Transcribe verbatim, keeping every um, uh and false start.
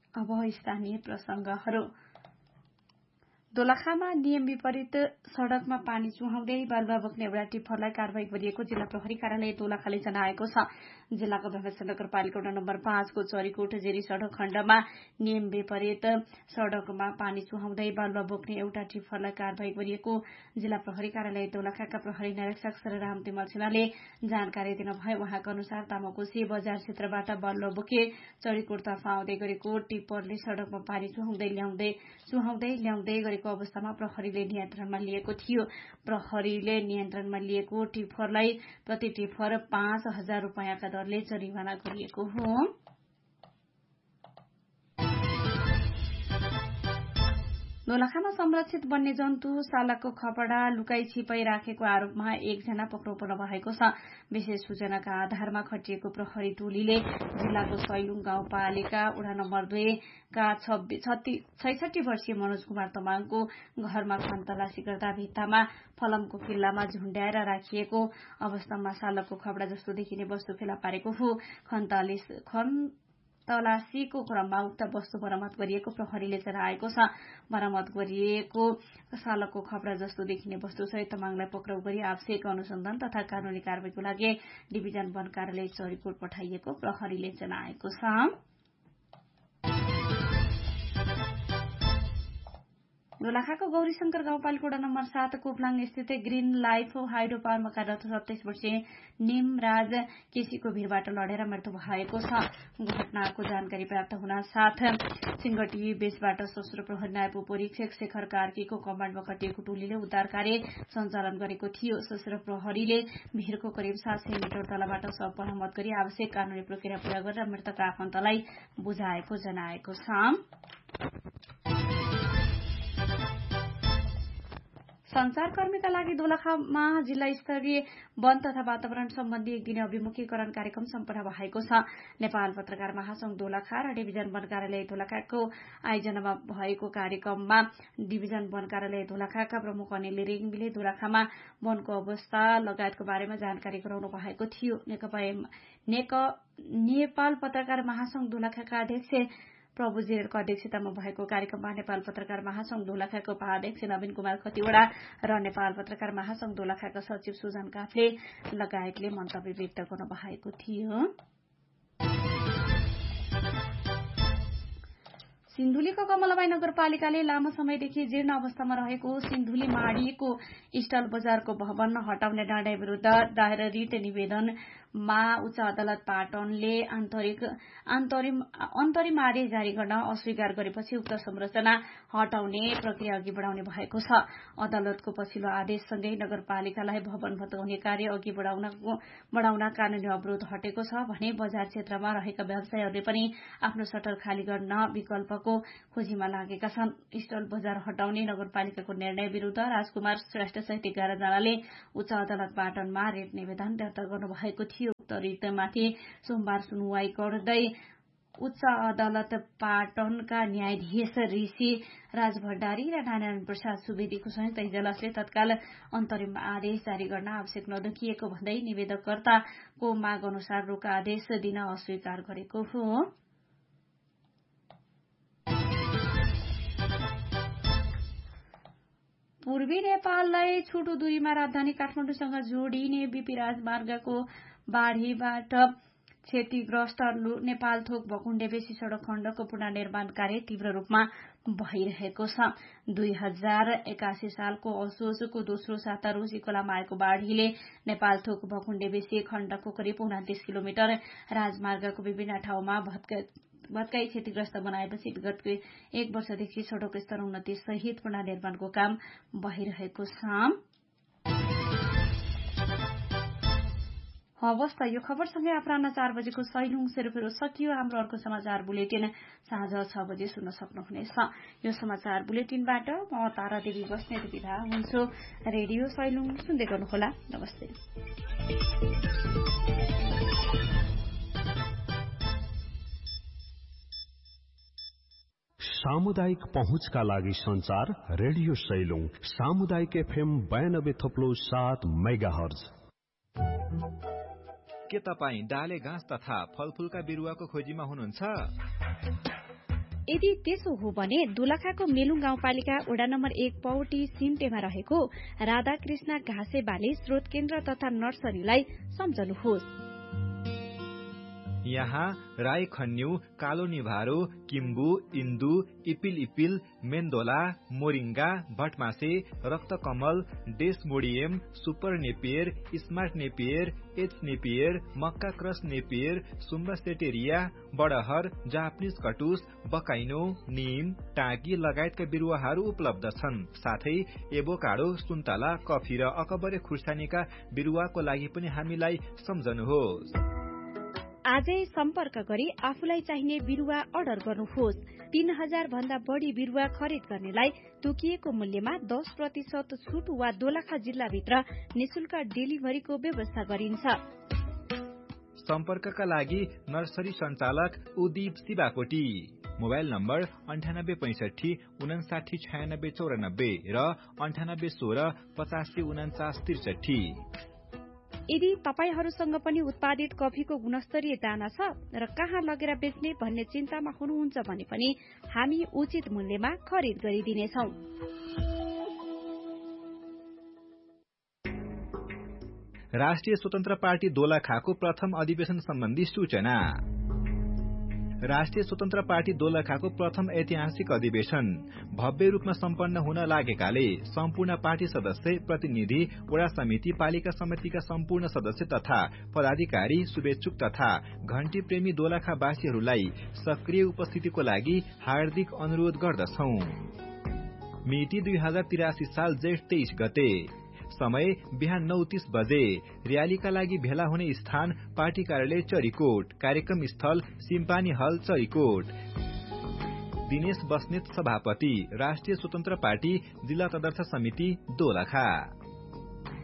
अब स्थानीय प्रसंगहरू। दोलखामा नियम विपरीत सड़कमा पानी चुहाउँदै बालुवा बोक्ने एउटा टिप्परलाई कारवाही गरिएको जिल्ला प्रहरी कार्यालय दोलखाले जनाएको छ। जिल्लाको व्यवस्था नगरपालिका वडा नम्बर पाँचको चरीकोट जेरी सड़क खण्डमा नियम विपरीत सड़कमा पानी चुहाउँदै बालुवा बोक्ने एउटा टिप्परलाई कारवाही गरिएको जिल्ला प्रहरी कार्यालय दोलखाका प्रहरी निरीक्षक श्रीराम तिमल सिन्हाले जानकारी दिनुभयो। उहाँका अनुसार तामाकोशी बजार क्षेत्रबाट बालुवा बोके चरीकोटतर्फ आउँदै गरेको टिप्परले सड़कमा पानी चुहाउँदै ल्याउँदै चुहाउँदै ल्याउँदै गरेको अवस्थामा प्रहरीले नियन्त्रणमा लिएको थियो। प्रहरीले नियन्त्रणमा लिएको टिप्परलाई प्रति टिप्पर पाँच हजार रूपियाँका दरले जरिवाना गरिएको हो। दोलखामा संरक्षित वन्यजन्तु सालकको खपडा लुकाई छिपाई राखेको आरोपमा एकजना पक्राउ पर्नु भएको छ। विशेष सूचनाका आधारमा खटिएको प्रहरी टोलीले जिल्लाको सैलुङ गाउँपालिका वडा नम्बर दुई का छैसठी वर्षीय मनोज कुमार तमाङको घरमा खनतलासी गर्दा भित्तामा फलमको किल्लामा झुण्ड्याएर राखिएको अवस्थामा सालकको खपडा जस्तो देखिने वस्तु फेला पारेको हो। तलासीको क्रममा उक्त वस्तु बरामद गरिएको प्रहरीले जनाएको छ। बरामद गरिएको सालकको खपडा जस्तो देखिने वस्तु सहित तमाङलाई पक्राउ गरी आवश्यक अनुसन्धान तथा कानूनी कारवाहीको लागि डिभिजन वन कार्यालय चरीकोट पठाइएको प्रहरीले जनाएको छ। दोलखाको गौरीशंकर गाउँपालिका वडा नम्बर सात कोपलाङ स्थित ग्रीन लाइफ हाइड्रो पावरमा कार्यरत सत्ताइस वर्षीय निमराज केसीको भीरबाट लडेर मृत्यु भएको छ। घटनाको जानकारी प्राप्त हुन साथ सिंगटी बेसबाट सशस्त्र प्रहरी नायब उपरीक्षक शेखर कार्कीको कमाण्डमा खटिएको टोलीले उद्धार कार्य सञ्चालन गरेको थियो। सशस्त्र प्रहरीले भीरको करिब सात सय मिटर तलबाट शव बरामद गरी आवश्यक कानूनी प्रक्रिया पूरा गरेर मृतकका आफन्तलाई बुझाएको जनाएको छ। संचारकर्मीका लागि दोलखामा जिल्ला स्तरीय वन तथा वातावरण सम्बन्धी एक दिने अभिमुखीकरण कार्यक्रम सम्पन्न भएको छ। नेपाल पत्रकार महासंघ दोलखा र डिभिजन वन कार्यालय दोलखाको आयोजनामा भएको कार्यक्रममा डिभिजन वन कार्यालय दोलखाका प्रमुख अनिल रेग्मीले दोलखामा वनको अवस्था लगायतको बारेमा जानकारी गराउनु भएको थियो। नेपाल पत्रकार महासंघ दोलखाका अध्यक्ष प्रभु जिरेलको अध्यक्षतामा भएको कार्यक्रममा नेपाल पत्रकार महासंघ दोलखाको उपाध्यक्ष नवीन कुमार खतिवड़ा र नेपाल पत्रकार महासंघ दोलखाका सचिव सुजन काफ्ले लगायतले मन्तव्य व्यक्त गर्नु भएको थियो। सिन्धुलीको कमलाबाई नगरपालिकाले लामो समयदेखि जीर्ण अवस्थामा रहेको सिन्धुली माडिएको स्टल बजारको भवन हटाउने निर्णय विरूद्ध दायर रिट निवेदनमा उच्च अदालत पाटनले अन्तरिम आदेश जारी गर्न अस्वीकार गरेपछि उक्त संरचना हटाउने प्रक्रिया अघि बढ़ाउने भएको छ। अदालतको पछिल्लो आदेशसँगै नगरपालिकालाई भवन भत्काउने कार्य अघि बढ़ाउन कानूनी अवरोध हटेको छ भने बजार क्षेत्रमा रहेका व्यवसायीहरूले पनि आफ्नो सटर खाली गर्न विकल्पको खोजीमा लागेका छन्। स्टल बजार हटाउने नगरपालिकाको निर्णय विरूद्ध राजकुमार श्रेष्ठ सहित एघार जनाले उच्च अदालत पाटनमा रिट निवेदन दर्ता गर्नुभएको थियो। उक्त रिटमाथि सोमबार सुनवाई गर्दै उच्च अदालत पाटनका न्यायाधीश ऋषि राज भण्डारी र नारायण प्रसाद सुवेदीको संयुक्त इजलासले तत्काल अन्तरिम आदेश जारी गर्न आवश्यक नदेखिएको भन्दै निवेदकर्ताको माग अनुसार रोका आदेश दिन अस्वीकार गरेको हो। पूर्वी नेपाललाई छोटो दूरीमा राजधानी काठमाडौँसँग जोडिने बीपी राजमार्गको बाढ़ीबाट क्षतिग्रस्त नेपाल थोक भकुण्डे बेसी सड़क खण्डको पुनर्निर्माण कार्य तीव्र रूपमा भइरहेको छ। दुई हजार एकासी सालको असोजको दोस्रो साता रोजी खोलामा आएको बाढ़ीले नेपाल थोक भकुण्डे बेसी खण्डको करिब उनातिस किलोमिटर राजमार्गको विभिन्न ठाउँमा भत्काई क्षतिग्रस्त बनाएपछि विगत एक वर्षदेखि सड़क स्तर उन्नति सहित पुनर्निर्माणको काम भइरहेको छ। हवस् त यो खबरसँगै अपराह्न चार बजेको सैलुङ सेरोफेरो सकियो। हाम्रो अर्को समाचार बुलेटिन साँझ छ बजे सुन्न सक्नुहुनेछ। यो समाचार बुलेटिनबाट म तारा देवी बस्नेत बिदा हुन्छु। रेडियो सैलुङ सुन्दै गर्नुहोला। नमस्ते। सामुदायिक पहुँचका लागि संचार रेडियो सैलुङ सामुदायिक एफएम बयानब्बे थप्लो सात मेगाहर्ज। के तपाईँ डाले घाँस तथा फलफूलका बिरुवाको खोजीमा हुनुहुन्छ? यदि त्यसो हो भने दोलखाको मेलुङ गाउँपालिका वडा नम्बर एक पौटी सिम्टेमा रहेको राधाकृष्ण घाँसे बाली स्रोत केन्द्र तथा नर्सरीलाई सम्झनुहोस्। यहाँ राई खन्यु, कालो निभारो, किम्बु, इन्दु, इपिल इपिल, मेन्दोला, moringa, भटमासे, रक्तकमल, Desmodium, super Napier, smart Napier, H Napier, मक्का क्रस नेपियर, सुम्बासेटेरिया, बडहर, जापानिज कटुस, बकाइनो, निम, टाँकी लगायतका बिरुवाहरू उपलब्ध छन्। साथै एभोकाडो, सुन्तला, कफी र अकबरे खुर्सानीका बिरुवाको लागि पनि हामीलाई सम्झनुहोस्। आजै सम्पर्क गरी आफूलाई चाहिने बिरुवा अर्डर गर्नुहोस्। तीन हजार भन्दा बढ़ी बिरुवा खरिद गर्नेलाई तोकिएको मूल्यमा दस प्रतिशत छुट वा दोलखा जिल्लाभित्र निशुल्क डेलिभरीको व्यवस्था गरिन्छ। सम्पर्कका लागि नर्सरी संचालक उदीप शिवाकोटी, मोबाइल नम्बर अन्ठानब्बे पैंसठी उनासाठी छयानब्बे चौरानब्बे र अन्ठानब्बे सोह्र पचासी उनाचास त्रिसठी। यदि तपाईहरूसँग पनि उत्पादित कफीको गुणस्तरीय दाना छ र कहाँ लगेर बेच्ने भन्ने चिन्तामा हुनुहुन्छ भने पनि हामी उचित मूल्यमा खरिद गरिदिनेछौं। राष्ट्रिय स्वतन्त्र पार्टी दोलखाको प्रथम अधिवेशन सम्बन्धी सूचना। राष्ट्रिय स्वतन्त्र पार्टी दोलखाको प्रथम ऐतिहासिक अधिवेशन भव्य रूपमा सम्पन्न हुन लागेकाले सम्पूर्ण पार्टी सदस्य, प्रतिनिधि, वडा समिति, पालिका समितिका सम्पूर्ण सदस्य तथा पदाधिकारी, शुभेच्छुक तथा घण्टी प्रेमी दोलखावासीहरूलाई सक्रिय उपस्थितिको लागि हार्दिक अनुरोध गर्दछौं। मिति दुई हजार तिरासी साल जेठ तेइस गते, समय बिहान नौ तीस बजे। र्यालीका लागि भेला हुने स्थान पार्टी कार्यालय चरीकोट। कार्यक्रम स्थल सिम्पानी हल चरीकोट। दिनेश बस्नेत सभापति, राष्ट्रिय स्वतन्त्र पार्टी जिल्ला तदर्थ समिति दोलखा।